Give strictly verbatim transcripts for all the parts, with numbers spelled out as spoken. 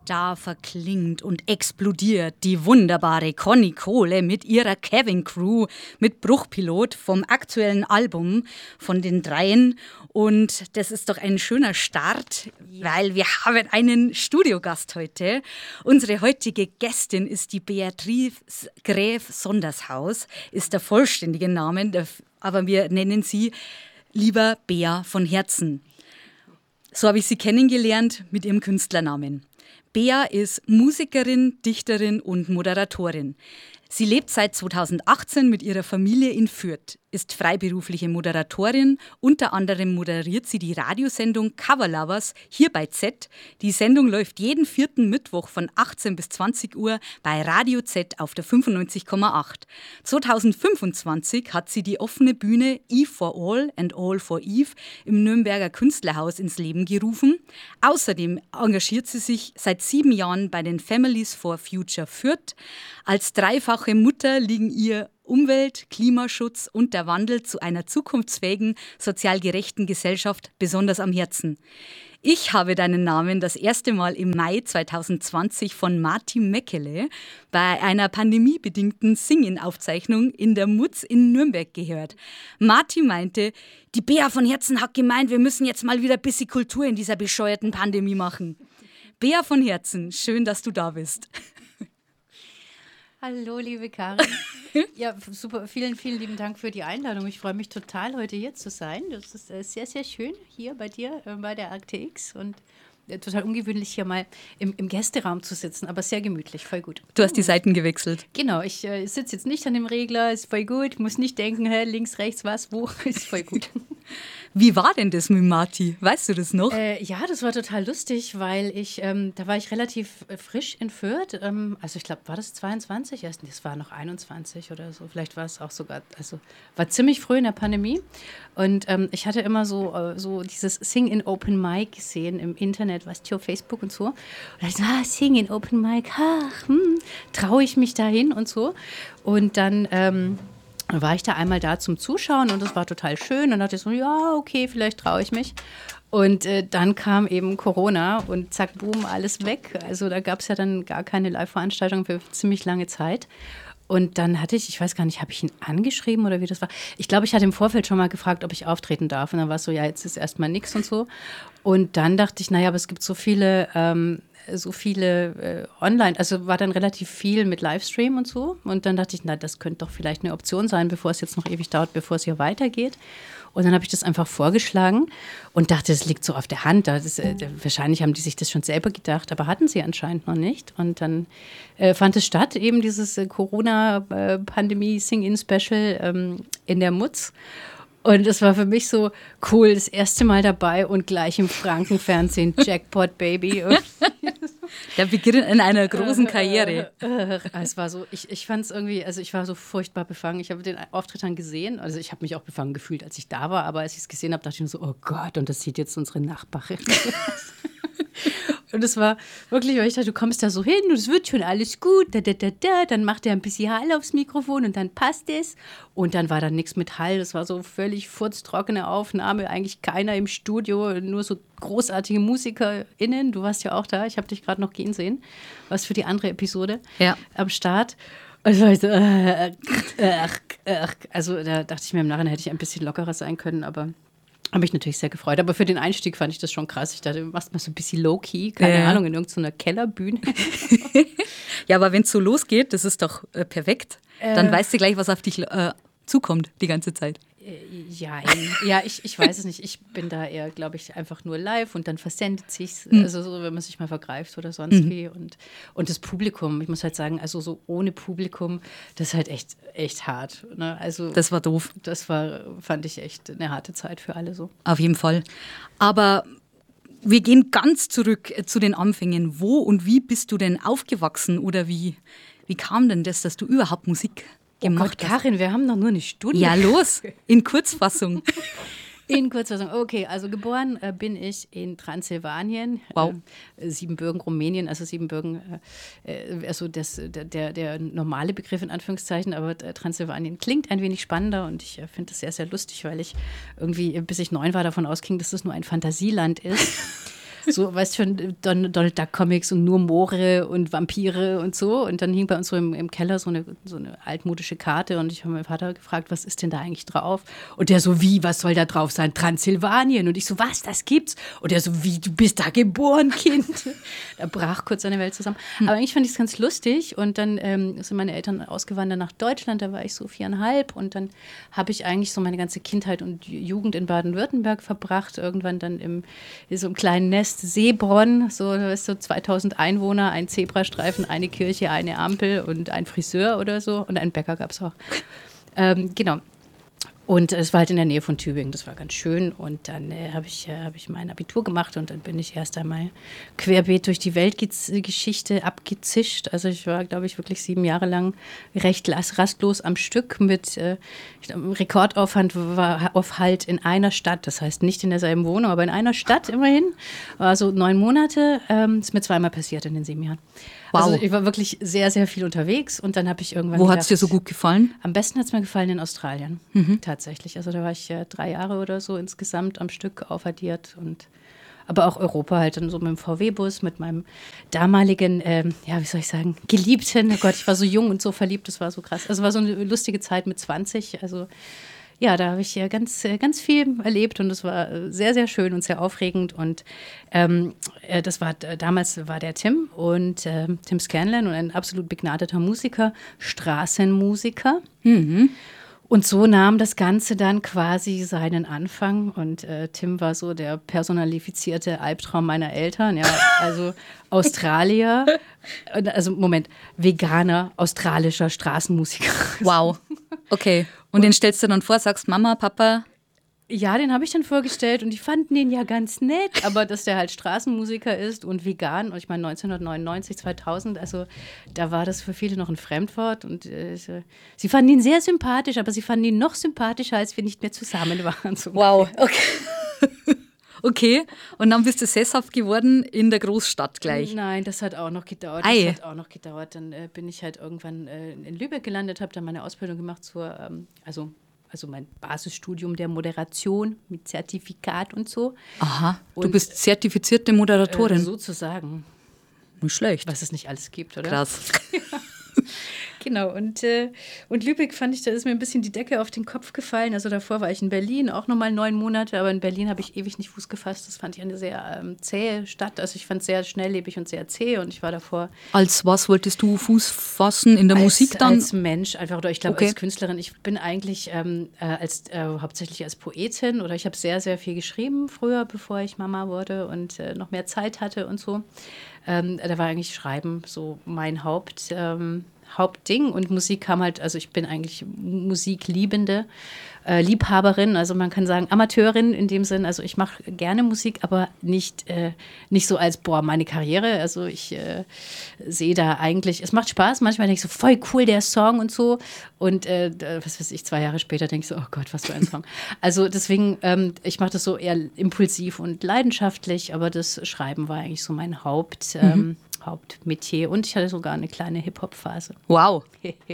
Da verklingt und explodiert die wunderbare Conny Kohle mit ihrer Kevin Crew mit Bruchpilot vom aktuellen Album von den Dreien. Und das ist doch ein schöner Start, weil wir haben einen Studiogast heute. Unsere heutige Gästin ist die Beatrice Gräf Sondershaus, ist der vollständige Name, aber wir nennen sie lieber Bea von Herzen. So habe ich sie kennengelernt mit ihrem Künstlernamen. Bea ist Musikerin, Dichterin und Moderatorin. Sie lebt seit zweitausendachtzehn mit ihrer Familie in Fürth, ist freiberufliche Moderatorin. Unter anderem moderiert sie die Radiosendung Cover Lovers hier bei Z. Die Sendung läuft jeden vierten Mittwoch von achtzehn bis zwanzig Uhr bei Radio Z auf der fünfundneunzig Komma acht. zweitausendfünfundzwanzig hat sie die offene Bühne Eve for All and All for Eve im Nürnberger Künstlerhaus ins Leben gerufen. Außerdem engagiert sie sich seit sieben Jahren bei den Families for Future Fürth. Als dreifache Mutter liegen ihr Umwelt, Klimaschutz und der Wandel zu einer zukunftsfähigen, sozial gerechten Gesellschaft besonders am Herzen. Ich habe deinen Namen das erste Mal im Mai zweitausendzwanzig von Martin Meckele bei einer pandemiebedingten Sing-In-Aufzeichnung in der Mutz in Nürnberg gehört. Martin meinte, die Bea von Herzen hat gemeint, wir müssen jetzt mal wieder ein bisschen Kultur in dieser bescheuerten Pandemie machen. Bea von Herzen, schön, dass du da bist. Hallo, liebe Karin. Ja, super. Vielen, vielen lieben Dank für die Einladung. Ich freue mich total, heute hier zu sein. Das ist äh, sehr, sehr schön hier bei dir, äh, bei der Akte X. Und äh, total ungewöhnlich, hier mal im, im Gästeraum zu sitzen, aber sehr gemütlich, voll gut. Du hast die Seiten gewechselt. Genau, ich äh, sitze jetzt nicht an dem Regler, ist voll gut, muss nicht denken, hä, links, rechts, was, wo, ist voll gut. Wie war denn das mit Marti? Weißt du das noch? Äh, ja, das war total lustig, weil ich, ähm, da war ich relativ äh, frisch in Fürth. Ähm, also ich glaube, war das zweiundzwanzig? Erst, das war noch einundzwanzig oder so. Vielleicht war es auch sogar, also war ziemlich früh in der Pandemie. Und ähm, ich hatte immer so, äh, so dieses Sing-in Open Mic gesehen im Internet, weißt du, auf Facebook und so. Und da dachte ich, ah, Sing-in Open Mic, ach, hm, traue ich mich dahin und so. Und dann ähm, war ich da einmal da zum Zuschauen und das war total schön. Und dann dachte ich so, ja, okay, vielleicht traue ich mich. Und äh, dann kam eben Corona und zack, boom, alles weg. Also da gab es ja dann gar keine Live-Veranstaltung für ziemlich lange Zeit. Und dann hatte ich, ich weiß gar nicht, habe ich ihn angeschrieben oder wie das war? Ich glaube, ich hatte im Vorfeld schon mal gefragt, ob ich auftreten darf. Und dann war es so, ja, jetzt ist erstmal nichts und so. Und dann dachte ich, naja, aber es gibt so viele... Ähm, so viele äh, online, also war dann relativ viel mit Livestream und so. Und dann dachte ich, na, das könnte doch vielleicht eine Option sein, bevor es jetzt noch ewig dauert, bevor es hier weitergeht. Und dann habe ich das einfach vorgeschlagen und dachte, das liegt so auf der Hand. Das ist, äh, wahrscheinlich haben die sich das schon selber gedacht, aber hatten sie anscheinend noch nicht. Und dann äh, fand es statt, eben dieses äh, Corona-Pandemie-Sing-In-Special ähm, in der Mutz. Und es war für mich so cool, das erste Mal dabei und gleich im Frankenfernsehen, Jackpot Baby. Der Beginn in einer großen Karriere. Es war so, ich, ich fand es irgendwie, also ich war so furchtbar befangen. Ich habe den Auftritt dann gesehen, also ich habe mich auch befangen gefühlt, als ich da war, aber als ich es gesehen habe, dachte ich mir so, oh Gott, und das sieht jetzt unsere Nachbarin. Und es war wirklich, weil ich dachte, du kommst da so hin und es wird schon alles gut, da, da, da, da. Dann macht er ein bisschen Hall aufs Mikrofon und dann passt es. Und dann war da nichts mit Hall, das war so völlig furztrockene Aufnahme, eigentlich keiner im Studio, nur so großartige MusikerInnen. Du warst ja auch da, ich habe dich gerade noch gehen sehen, was für die andere Episode ja. am Start. Und so, so äh, äh, äh, also da dachte ich mir, im Nachhinein hätte ich ein bisschen lockerer sein können, aber... Habe mich natürlich sehr gefreut. Aber für den Einstieg fand ich das schon krass. Ich dachte, du machst mal so ein bisschen low-key, keine ja. Ahnung, in irgendeiner Kellerbühne. Ja, aber wenn es so losgeht, das ist doch äh, perfekt. Äh, Dann weißt du gleich, was auf dich äh, zukommt die ganze Zeit. Ja, ja ich, ich weiß es nicht. Ich bin da eher, glaube ich, einfach nur live und dann versendet sich's, mhm. also so, wenn man sich mal vergreift oder sonst mhm. wie. Und, und das Publikum, ich muss halt sagen, also so ohne Publikum, das ist halt echt, echt hart. Ne? Also, das war doof. Das war, fand ich echt eine harte Zeit für alle so. Auf jeden Fall. Aber wir gehen ganz zurück zu den Anfängen. Wo und wie bist du denn aufgewachsen oder wie, wie kam denn das, dass du überhaupt Musik gemacht oh Gott, Karin, wir haben doch nur eine Stunde. Ja, los, in Kurzfassung. In Kurzfassung, okay, also geboren äh, bin ich in Transsilvanien, wow. äh, Siebenbürgen, Rumänien, also Siebenbürgen, äh, also das, der, der, der normale Begriff in Anführungszeichen, aber äh, Transsilvanien klingt ein wenig spannender und ich äh, finde das sehr, sehr lustig, weil ich irgendwie, bis ich neun war, davon ausging, dass das nur ein Fantasieland ist. so, weißt du, schon Don, Donald Duck Comics und nur Moore und Vampire und so. Und dann hing bei uns so im, im Keller so eine, so eine altmodische Karte und ich habe meinen Vater gefragt, was ist denn da eigentlich drauf? Und der so, wie, was soll da drauf sein? Transsilvanien. Und ich so, was, das gibt's? Und der so, wie, du bist da geboren, Kind? Da brach kurz seine Welt zusammen. Aber eigentlich fand ich es ganz lustig und dann ähm, sind meine Eltern ausgewandert nach Deutschland, da war ich so viereinhalb und dann habe ich eigentlich so meine ganze Kindheit und Jugend in Baden-Württemberg verbracht, irgendwann dann im, in so einem kleinen Nest Seebronn, so, weißt du, zweitausend Einwohner, ein Zebrastreifen, eine Kirche, eine Ampel und ein Friseur oder so und einen Bäcker gab es auch. Ähm, genau. Und es war halt in der Nähe von Tübingen, das war ganz schön. Und dann äh, habe ich, äh, hab ich mein Abitur gemacht und dann bin ich erst einmal querbeet durch die Weltgeschichte abgezischt. Also ich war, glaube ich, wirklich sieben Jahre lang recht rastlos am Stück mit äh, ich glaub, Rekordaufwand war Aufhalt in einer Stadt. Das heißt nicht in derselben Wohnung, aber in einer Stadt immerhin. Also neun Monate. Ähm, ist mir zweimal passiert in den sieben Jahren. Wow. Also ich war wirklich sehr, sehr viel unterwegs und dann habe ich irgendwann Wo hat es dir so gut gefallen? Am besten hat es mir gefallen in Australien, mhm. tatsächlich. Also da war ich äh, drei Jahre oder so insgesamt am Stück aufaddiert und aber auch Europa halt dann so mit dem V W-Bus, mit meinem damaligen, ähm, ja, wie soll ich sagen, Geliebten. Oh Gott, ich war so jung und so verliebt, das war so krass. Also war so eine lustige Zeit mit zwanzig, also ja, da habe ich ja ganz, ganz viel erlebt und es war sehr, sehr schön und sehr aufregend. Und ähm, das war damals war der Tim und äh, Tim Scanlon und ein absolut begnadeter Musiker, Straßenmusiker. Mhm. Und so nahm das Ganze dann quasi seinen Anfang. Und äh, Tim war so der personalifizierte Albtraum meiner Eltern. Ja, also Australier, also Moment, veganer, australischer Straßenmusiker. Wow, okay. Und, und den stellst du dann vor, sagst Mama, Papa? Ja, den habe ich dann vorgestellt und die fanden den ja ganz nett, aber dass der halt Straßenmusiker ist und vegan, und ich meine neunzehnhundertneunundneunzig, zweitausend, also da war das für viele noch ein Fremdwort und äh, sie fanden ihn sehr sympathisch, aber sie fanden ihn noch sympathischer, als wir nicht mehr zusammen waren. So wow, okay. Okay, und dann bist du sesshaft geworden in der Großstadt gleich? Nein, das hat auch noch gedauert. Ei. Das hat auch noch gedauert. Dann äh, bin ich halt irgendwann äh, in Lübeck gelandet, habe dann meine Ausbildung gemacht zur, ähm, also, also mein Basisstudium der Moderation mit Zertifikat und so. Aha, und, du bist zertifizierte Moderatorin? Äh, sozusagen. Nicht schlecht. Was es nicht alles gibt, oder? Krass. Genau, und, äh, und Lübeck fand ich, da ist mir ein bisschen die Decke auf den Kopf gefallen. Also davor war ich in Berlin, auch nochmal neun Monate, aber in Berlin habe ich ewig nicht Fuß gefasst. Das fand ich eine sehr ähm, zähe Stadt. Also ich fand es sehr schnelllebig und sehr zäh und ich war davor... Als was wolltest du Fuß fassen? In der als, Musik dann? Als Mensch einfach, oder ich glaube okay. als Künstlerin. Ich bin eigentlich ähm, äh, als, äh, hauptsächlich als Poetin oder ich habe sehr, sehr viel geschrieben früher, bevor ich Mama wurde und äh, noch mehr Zeit hatte und so. Ähm, da war eigentlich Schreiben so mein Haupt... Ähm, Hauptding und Musik kam halt, also ich bin eigentlich Musikliebende, äh, Liebhaberin, also man kann sagen Amateurin in dem Sinn, also ich mache gerne Musik, aber nicht, äh, nicht so als, boah, meine Karriere, also ich äh, sehe da eigentlich, es macht Spaß, manchmal denke ich so, voll cool der Song und so und äh, was weiß ich, zwei Jahre später denke ich so, oh Gott, was für ein Song. Also deswegen, ähm, ich mache das so eher impulsiv und leidenschaftlich, aber das Schreiben war eigentlich so mein Haupt, ähm, mhm. Hauptmetier und ich hatte sogar eine kleine Hip-Hop-Phase. Wow.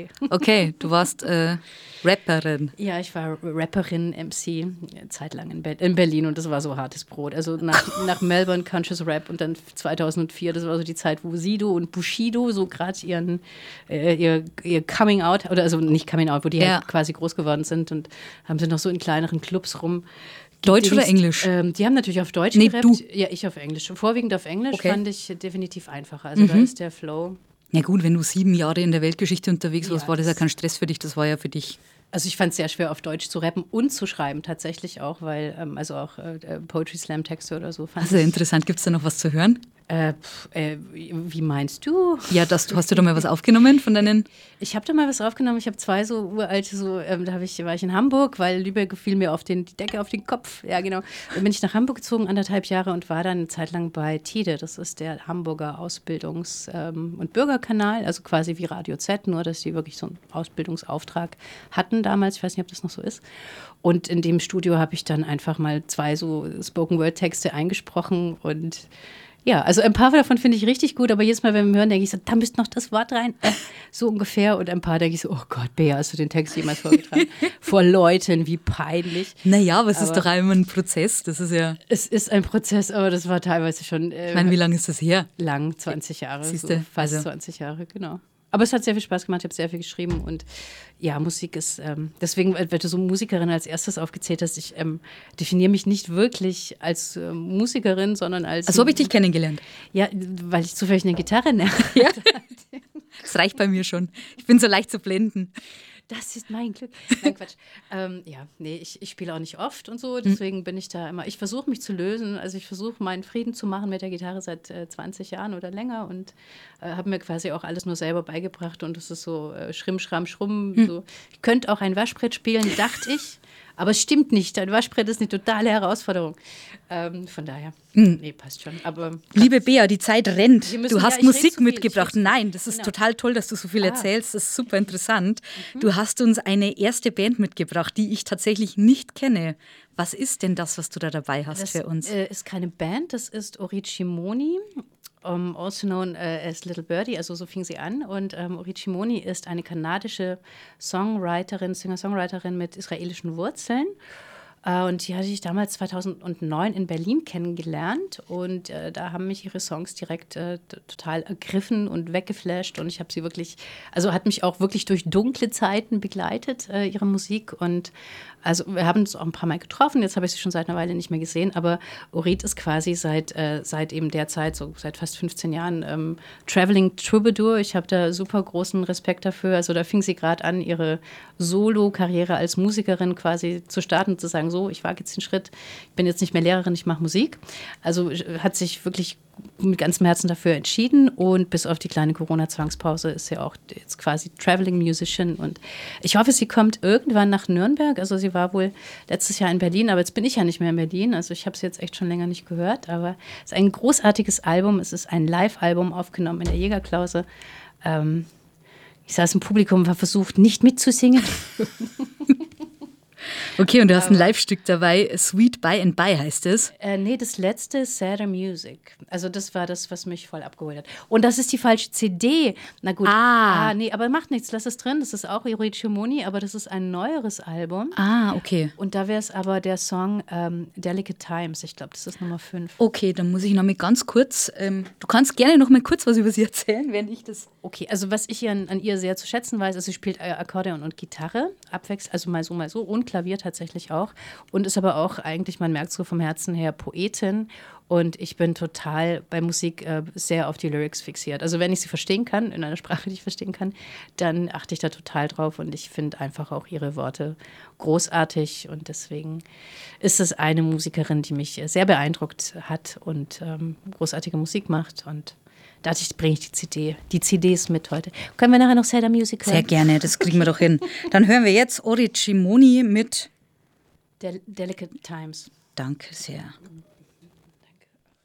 Okay, du warst äh, Rapperin. Ja, ich war Rapperin, M C, zeitlang in, Be- in Berlin und das war so hartes Brot. Also nach, nach Melbourne Conscious Rap und dann zweitausendvier, das war so die Zeit, wo Sido und Bushido so gerade ihren äh, ihr, ihr Coming Out, oder also nicht Coming Out, wo die ja. halt quasi groß geworden sind und haben sie noch so in kleineren Clubs rum. Deutsch oder Englisch? Ähm, die haben natürlich auf Deutsch nee, gerappt. Du. Ja, ich auf Englisch. Vorwiegend auf Englisch okay. fand ich definitiv einfacher. Also mhm. da ist der Flow. Ja gut, wenn du sieben Jahre in der Weltgeschichte unterwegs warst, ja, war das ja kein Stress für dich, das war ja für dich... Also ich fand es sehr schwer, auf Deutsch zu rappen und zu schreiben tatsächlich auch, weil, ähm, also auch äh, Poetry Slam Texte oder so. Fand also ich, interessant, gibt es da noch was zu hören? Äh, pf, äh, wie meinst du? Ja, das, hast du da mal was aufgenommen von deinen... Ich habe da mal was aufgenommen. Ich habe zwei so uralte, so, ähm, da hab ich, war ich in Hamburg, weil Lübeck fiel mir auf den, die Decke auf den Kopf. Ja, genau. Dann bin ich nach Hamburg gezogen, anderthalb Jahre und war dann eine Zeit lang bei TIDE. Das ist der Hamburger Ausbildungs- ähm, und Bürgerkanal, also quasi wie Radio Z, nur dass die wirklich so einen Ausbildungsauftrag hatten damals. Ich weiß nicht, ob das noch so ist. Und in dem Studio habe ich dann einfach mal zwei so Spoken-Word-Texte eingesprochen und Ja, also ein paar davon finde ich richtig gut, aber jedes Mal, wenn wir hören, denke ich so, da müsste noch das Wort rein, äh, so ungefähr. Und ein paar denke ich so, oh Gott, Bea, hast du den Text jemals vorgetragen? Vor Leuten, wie peinlich. Naja, aber es aber ist doch einmal ein Prozess, das ist ja... Es ist ein Prozess, aber das war teilweise schon äh, Ich meine, wie lange ist das her? lang, zwanzig Jahre, Siehste, so fast also. zwanzig Jahre, genau. Aber es hat sehr viel Spaß gemacht, ich habe sehr viel geschrieben und ja, Musik ist, ähm, deswegen, weil du so Musikerin als erstes aufgezählt hast, ich ähm, definiere mich nicht wirklich als äh, Musikerin, sondern als... Also habe ich dich kennengelernt. Ja, weil ich zufällig eine Gitarre nenne. Ja. Das reicht bei mir schon. Ich bin so leicht zu blenden. Das ist mein Glück. Nein, Quatsch. ähm, ja, nee, ich, ich spiele auch nicht oft und so, deswegen bin ich da immer, ich versuche mich zu lösen, also ich versuche meinen Frieden zu machen mit der Gitarre seit äh, zwanzig Jahren oder länger und äh, habe mir quasi auch alles nur selber beigebracht und es ist so äh, Schrimm, Schramm, Schrumm. Hm. So. Ich könnte auch ein Waschbrett spielen, dachte ich, aber es stimmt nicht, ein Waschbrett ist eine totale Herausforderung. Ähm, von daher, hm. nee, passt schon. Aber liebe Bea, die Zeit rennt. Müssen, du hast ja, Musik mitgebracht. Nein, das ist genau. total toll, dass du so viel ah. erzählst. Das ist super interessant. Mhm. Du hast uns eine erste Band mitgebracht, die ich tatsächlich nicht kenne. Was ist denn das, was du da dabei hast das, für uns? Das äh, ist keine Band, das ist Oricimoni. Um, also known uh, as Little Birdie, also so fing sie an. Und ähm, Oricimoni ist eine kanadische Songwriterin, Singer-Songwriterin mit israelischen Wurzeln. Äh, und die hatte ich damals zweitausendneun in Berlin kennengelernt. Und äh, da haben mich ihre Songs direkt äh, total ergriffen und weggeflasht. Und ich habe sie wirklich, also hat mich auch wirklich durch dunkle Zeiten begleitet, äh, ihre Musik. Und also wir haben uns auch ein paar Mal getroffen, jetzt habe ich sie schon seit einer Weile nicht mehr gesehen, aber Orit ist quasi seit, äh, seit eben der Zeit, so seit fast fünfzehn Jahren, ähm, Traveling Troubadour. Ich habe da super großen Respekt dafür. Also da fing sie gerade an, ihre Solo-Karriere als Musikerin quasi zu starten, zu sagen, so, ich wage jetzt den Schritt, ich bin jetzt nicht mehr Lehrerin, ich mache Musik. Also hat sich wirklich mit ganzem Herzen dafür entschieden und bis auf die kleine Corona-Zwangspause ist sie auch jetzt quasi Traveling Musician und ich hoffe, sie kommt irgendwann nach Nürnberg, also sie war wohl letztes Jahr in Berlin, aber jetzt bin ich ja nicht mehr in Berlin, also ich habe sie jetzt echt schon länger nicht gehört, aber es ist ein großartiges Album, es ist ein Live-Album aufgenommen in der Jägerklause. Ähm, ich saß im Publikum und war versucht, nicht mitzusingen. Okay, und du hast ein Live-Stück dabei, Sweet By and By heißt es. Äh, nee, das letzte ist Sadder Music. Also das war das, was mich voll abgeholt hat. Und das ist die falsche C D. Na gut. Ah. ah nee, aber macht nichts, lass es drin. Das ist auch Oricimoni, aber das ist ein neueres Album. Ah, okay. Und da wäre es aber der Song ähm, Delicate Times. Ich glaube, das ist Nummer fünf. Okay, dann muss ich noch mal ganz kurz, ähm, du kannst gerne noch mal kurz was über sie erzählen, wenn ich das... Okay, also was ich an, an ihr sehr zu schätzen weiß, ist, sie spielt äh, Akkordeon und Gitarre, abwechselnd, also mal so, mal so und Klavier tatsächlich auch und ist aber auch eigentlich, man merkt so vom Herzen her, Poetin und ich bin total bei Musik äh, sehr auf die Lyrics fixiert. Also wenn ich sie verstehen kann, in einer Sprache, die ich verstehen kann, dann achte ich da total drauf und ich finde einfach auch ihre Worte großartig und deswegen ist es eine Musikerin, die mich sehr beeindruckt hat und ähm, großartige Musik macht und da bringe ich die C D, die C Ds mit heute. Können wir nachher noch Sadder Music hören? Sehr gerne, das kriegen wir doch hin. Dann hören wir jetzt Oricimoni mit Del- Delicate Times. Danke sehr.